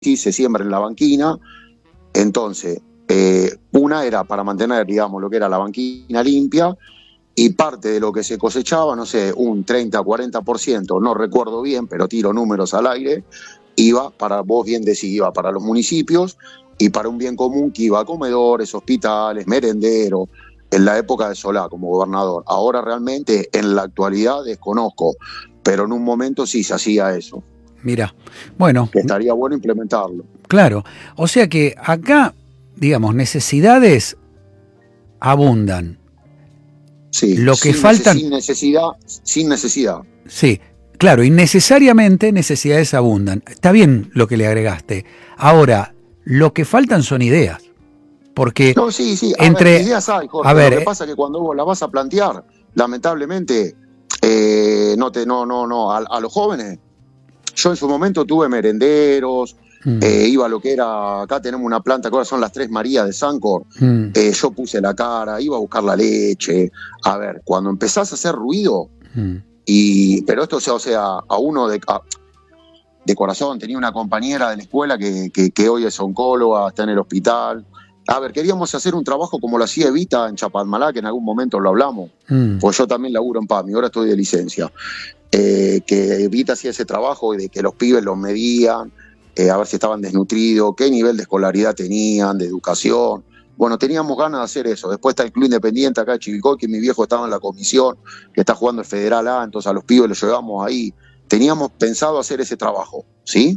se siembra en la banquina. Entonces, una era para mantener, digamos, lo que era la banquina limpia, y parte de lo que se cosechaba, no sé, un 30-40%, no recuerdo bien, pero tiro números al aire, iba para, vos bien decís, iba para los municipios y para un bien común que iba a comedores, hospitales, merenderos, en la época de Solá como gobernador. Ahora realmente, en la actualidad, desconozco, pero en un momento sí se hacía eso. Mira, bueno. Que estaría bueno implementarlo. Claro, o sea que acá, digamos, necesidades abundan. Sí, lo que faltan... Sin necesidad. Sí, claro, innecesariamente necesidades abundan. Está bien lo que le agregaste. Ahora, lo que faltan son ideas. Porque no, sí, entre ideas hay, Jorge. Lo que pasa es que cuando vos las vas a plantear, lamentablemente, a los jóvenes, yo en su momento tuve merenderos, iba a lo que era, acá tenemos una planta que ahora son las Tres Marías de Sancor, yo puse la cara, iba a buscar la leche. A ver, cuando empezás a hacer ruido, pero esto, o sea, a uno de corazón, tenía una compañera de la escuela que hoy es oncóloga, está en el hospital. A ver, queríamos hacer un trabajo como lo hacía Evita en Chapalmalá, que en algún momento lo hablamos, pues yo también laburo en PAMI, ahora estoy de licencia. Que Evita hacía ese trabajo de que los pibes los medían, a ver si estaban desnutridos, qué nivel de escolaridad tenían, de educación. Bueno, teníamos ganas de hacer eso. Después está el Club Independiente acá de Chivilcoy, que mi viejo estaba en la comisión, que está jugando el Federal A, entonces a los pibes los llevamos ahí. Teníamos pensado hacer ese trabajo, ¿sí?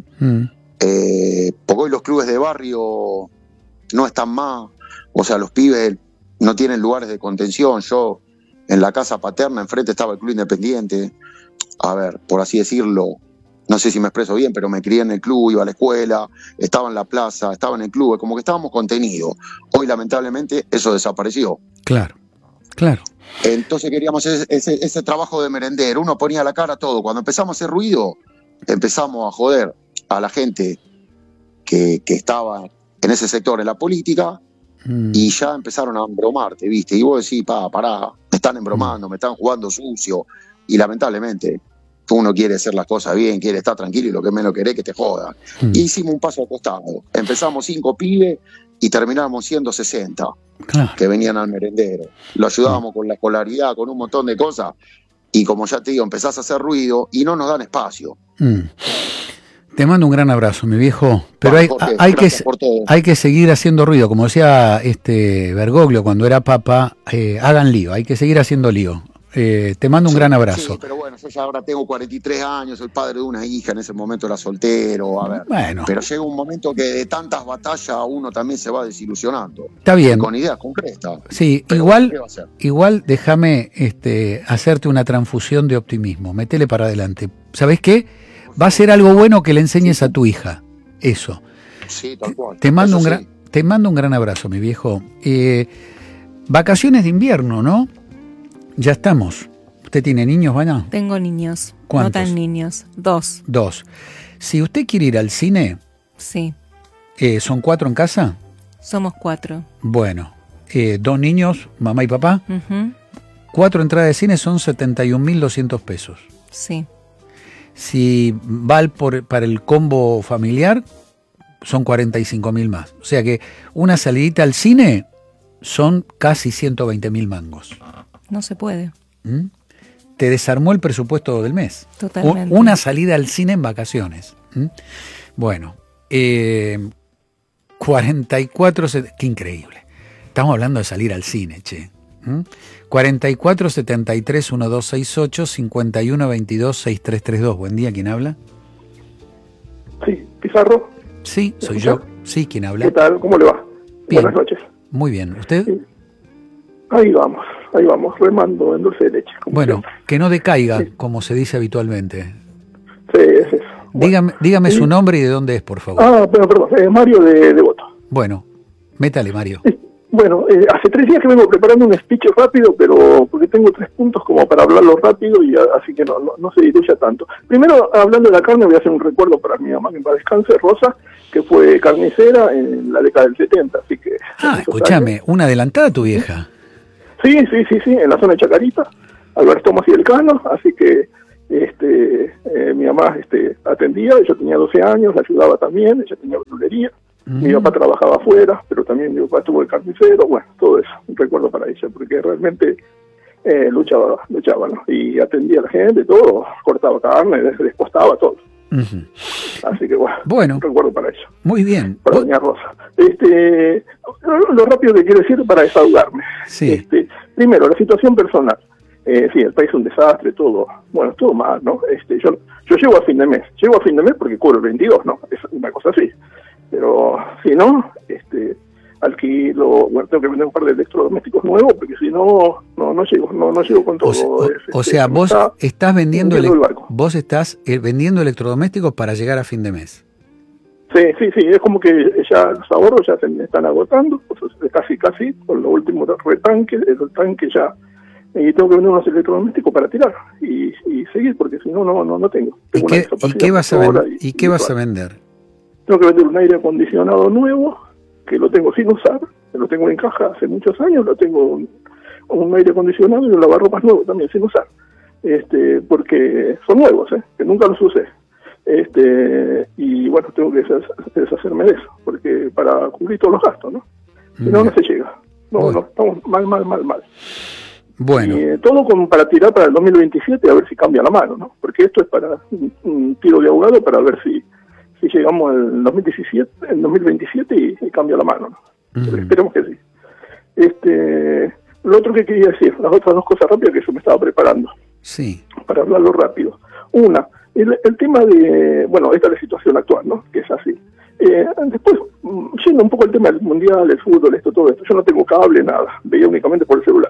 Porque hoy los clubes de barrio no están más, o sea, los pibes no tienen lugares de contención. Yo, en la casa paterna, enfrente estaba el Club Independiente. A ver, por así decirlo, no sé si me expreso bien, pero me crié en el club, iba a la escuela, estaba en la plaza, estaba en el club, como que estábamos contenidos. Hoy, lamentablemente, eso desapareció. Claro. Entonces queríamos ese trabajo de merendero. Uno ponía la cara a todo. Cuando empezamos a hacer ruido, empezamos a joder a la gente que estaba en ese sector, en la política, y ya empezaron a embromarte, ¿viste? Y vos decís, pará, me están embromando, me están jugando sucio, y lamentablemente uno quiere hacer las cosas bien, quiere estar tranquilo, y lo que menos querés que te jodan. Y hicimos un paso al costado. Empezamos 5 pibes y terminamos siendo 60 que venían al merendero. Lo ayudábamos con la escolaridad, con un montón de cosas, y como ya te digo, empezás a hacer ruido y no nos dan espacio. Te mando un gran abrazo, mi viejo. Pero hay que seguir haciendo ruido. Como decía Bergoglio cuando era papa, hagan lío, hay que seguir haciendo lío. Te mando un gran abrazo. Sí, pero bueno, yo ya ahora tengo 43 años, soy padre de una hija, en ese momento era soltero, a ver. Bueno. Pero llega un momento que de tantas batallas uno también se va desilusionando. Está bien. Con ideas concretas. Sí, igual déjame hacerte una transfusión de optimismo. Métele para adelante. ¿Sabés qué? Va a ser algo bueno que le enseñes a tu hija. Eso. Sí, tal cual. Te mando un gran abrazo, mi viejo. Vacaciones de invierno, ¿no? Ya estamos. ¿Usted tiene niños, Vana? Tengo niños. ¿Cuántos? No tan niños. 2. Si usted quiere ir al cine... Sí. ¿Son 4 en casa? Somos 4. Bueno. 2 niños, mamá y papá. 4 entradas de cine son 71.200 pesos. Sí. Si va para el combo familiar, son 45.000 más. O sea que una salidita al cine son casi 120.000 mangos. No se puede. Te desarmó el presupuesto del mes. Totalmente. Una salida al cine en vacaciones. Bueno, 44... Qué increíble. Estamos hablando de salir al cine, che. 44 73 1268 51 22 6332. Buen día, ¿quién habla? Sí, Pizarro. Sí, soy yo. Sí, ¿quién habla? ¿Qué tal? ¿Cómo le va? Bien. Buenas noches. Muy bien, ¿usted? Sí. Ahí vamos, remando en dulce de leche. Bueno, siempre. que no decaiga, como se dice habitualmente. Sí, es eso. Dígame sí. Su nombre y de dónde es, por favor. Perdón, Mario de Devoto. Bueno, métale, Mario. Sí. Bueno, hace 3 días que vengo preparando un speech rápido, pero porque tengo 3 puntos como para hablarlo rápido, y así que no se diluya tanto. Primero, hablando de la carne, voy a hacer un recuerdo para mi mamá, que en paz descanse, Rosa, que fue carnicera en la década del 70, así que... escúchame, una adelantada tu vieja. Sí, en la zona de Chacarita, Alberto Tomás y Elcano, así que Mi mamá atendía, yo tenía 12 años, la ayudaba también, ella tenía verdulería. Mi papá trabajaba afuera, pero también mi papá estuvo de carnicero, bueno, todo eso, un recuerdo para ella, porque realmente luchaba, ¿no? Y atendía a la gente, todo, cortaba carne, despostaba todo. Así que bueno, un recuerdo para ella. Muy bien. Para doña Rosa. Lo rápido que quiero decir para desahogarme. Sí. Primero, la situación personal. Sí, el país es un desastre, todo, bueno, todo mal, ¿no? Yo llego a fin de mes porque cobro el 22, ¿no? Es una cosa así. Pero si no, alquilo, bueno, tengo que vender un par de electrodomésticos nuevos, porque si no llego con todo. O sea, vos estás vendiendo vendiendo electrodomésticos para llegar a fin de mes. Sí, es como que ya los ahorros ya se me están agotando, casi, con lo último del retanque, el tanque ya, y tengo que vender unos electrodomésticos para tirar y seguir, porque si no tengo. ¿Y qué vas a vender? Tengo que vender un aire acondicionado nuevo, que lo tengo sin usar, lo tengo en caja hace muchos años, lo tengo un aire acondicionado y un lavarropas nuevo también sin usar, porque son nuevos, que nunca los usé. Y bueno, tengo que deshacerme de eso, porque para cubrir todos los gastos, ¿no? Si no se llega. No, estamos mal. Bueno. Y todo para tirar para el 2027 a ver si cambia la mano, ¿no? Porque esto es para un tiro de ahogado para ver si llegamos al 2027 y cambia la mano, ¿no? Esperemos que sí. Lo otro que quería decir, las otras dos cosas rápidas que yo me estaba preparando. Sí. Para hablarlo rápido. Una, el tema de, bueno, esta es la situación actual, ¿no? Que es así. Después, yendo un poco al tema del mundial, el fútbol, todo esto, yo no tengo cable, nada, veía únicamente por el celular.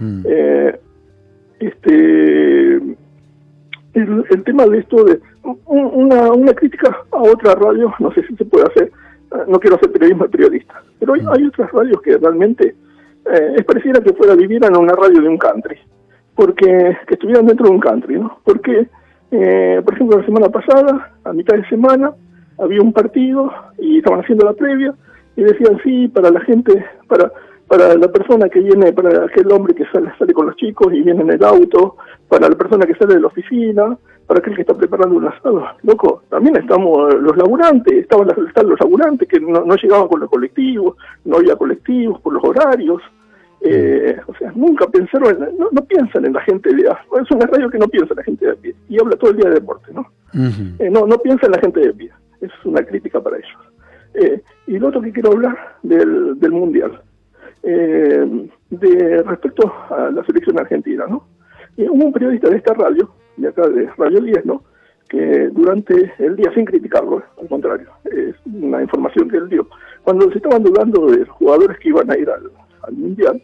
El tema de esto de una crítica a otra radio, no sé si se puede hacer, no quiero hacer periodismo de periodista, pero hay otras radios que realmente pareciera que vivieran en una radio de un country, porque que estuvieran dentro de un country, ¿no? Porque, por ejemplo, la semana pasada, a mitad de semana, había un partido y estaban haciendo la previa y decían sí, para la gente, para la persona que viene, para aquel hombre que sale con los chicos y viene en el auto, para la persona que sale de la oficina, para aquel que está preparando un asado. Loco, también estamos los laburantes, están los laburantes que no llegaban con los colectivos, no había colectivos por los horarios. O sea, nunca pensaron, no piensan en la gente de a pie. Es una radio que no piensa en la gente de a pie y habla todo el día de deporte, ¿no? No piensa en la gente de pie. Es una crítica para ellos. Y lo otro que quiero hablar del mundial. Respecto a la selección argentina, ¿no? Hubo un periodista de esta radio, de acá de Radio 10, ¿no? Que durante el día, sin criticarlo, al contrario, es una información que él dio, cuando se estaban dudando de los jugadores que iban a ir al mundial,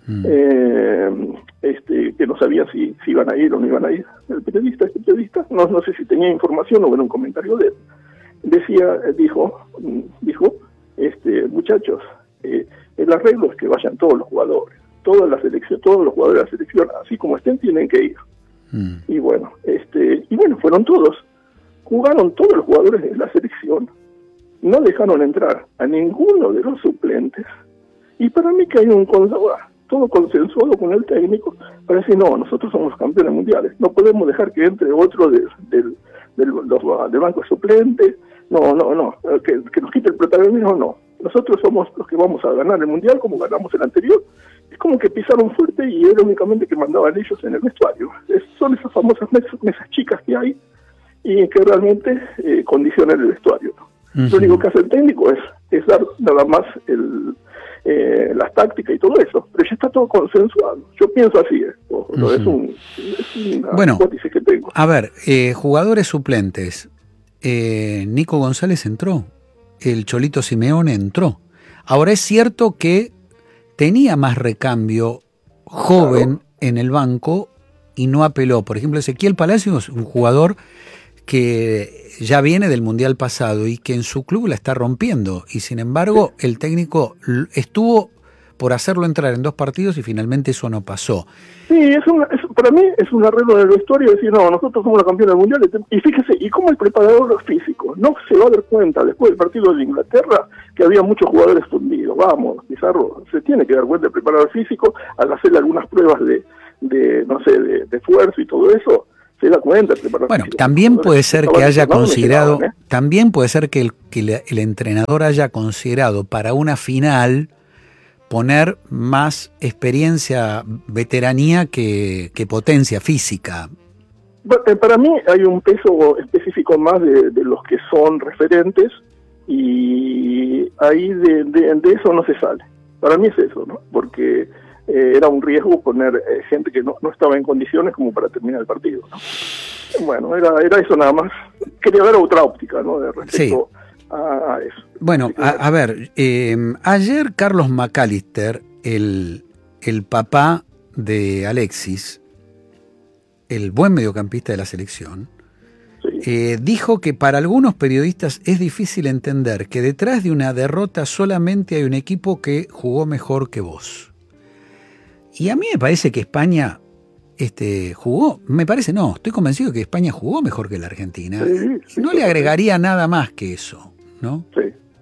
que no sabían si iban a ir o no iban a ir, el periodista, no sé si tenía información o era un comentario de él, dijo, muchachos, el arreglo es que vayan todos los jugadores, toda la selección, todos los jugadores de la selección, así como estén, tienen que ir. Y bueno, fueron todos, jugaron todos los jugadores de la selección, no dejaron entrar a ninguno de los suplentes, y para mí que hay todo consensuado con el técnico, para decir, no, nosotros somos los campeones mundiales, no podemos dejar que entre otro del banco suplente, no, que nos quite el protagonismo, no. Nosotros somos los que vamos a ganar el mundial como ganamos el anterior. Es como que pisaron fuerte y era únicamente que mandaban ellos en el vestuario. Son esas famosas mesas chicas que hay y que realmente condicionan el vestuario, ¿no? Lo único que hace el técnico es dar nada más las tácticas y todo eso, pero ya está todo consensuado. Yo pienso así, es una hipótesis que tengo. A ver, jugadores suplentes. Nico González entró, el Cholito Simeone entró. Ahora es cierto que tenía más recambio joven en el banco y no apeló. Por ejemplo, Ezequiel Palacios, un jugador que ya viene del Mundial pasado y que en su club la está rompiendo. Y sin embargo, el técnico estuvo por hacerlo entrar en 2 partidos y finalmente eso no pasó. Sí, para mí es un arreglo del vestuario decir, no, nosotros somos la campeona del mundial. Y fíjese, y como el preparador físico no se va a dar cuenta después del partido de Inglaterra que había muchos jugadores fundidos. Vamos, Pizarro, se tiene que dar cuenta el preparador físico al hacer algunas pruebas de esfuerzo y todo eso. se da cuenta. Bueno, también puede ser que haya considerado, también puede ser que el entrenador haya considerado para una final poner más experiencia, veteranía que potencia física. Para mí hay un peso específico más de los que son referentes, y ahí de eso no se sale. Para mí es eso, ¿no? Porque era un riesgo poner gente que no estaba en condiciones como para terminar el partido, ¿no? Bueno, era eso nada más. Quería ver otra óptica, ¿no? De respecto a eso. Bueno, a ver, ayer Carlos McAllister, el papá de Alexis, el buen mediocampista de la selección, dijo que para algunos periodistas es difícil entender que detrás de una derrota solamente hay un equipo que jugó mejor que vos. Y a mí me parece que España jugó, estoy convencido que España jugó mejor que la Argentina. Sí, no le agregaría nada más que eso, ¿no? Sí.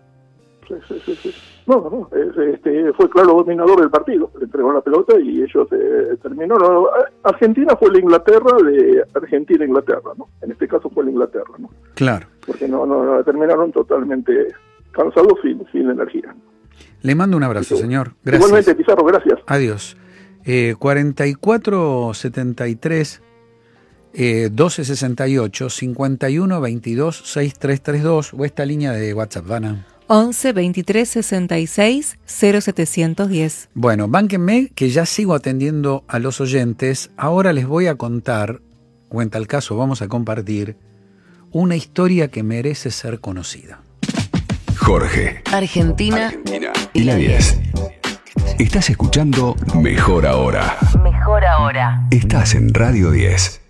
No, fue claro dominador del partido, le entregó la pelota y ellos terminaron. Argentina fue la Inglaterra de Argentina-Inglaterra, ¿no? En este caso fue la Inglaterra, ¿no? Claro. Porque no terminaron totalmente cansados, sin energía. Le mando un abrazo, señor. Gracias. Igualmente, Pizarro, gracias. Adiós. 4473 1268 51 22 6332 o esta línea de WhatsApp, Dana. 11 23 66 0710. Bueno, bánquenme que ya sigo atendiendo a los oyentes. Ahora les voy a contar, o en tal caso vamos a compartir, una historia que merece ser conocida. Jorge, Argentina y la 10. Estás escuchando Mejor Ahora. Mejor Ahora. Estás en Radio 10.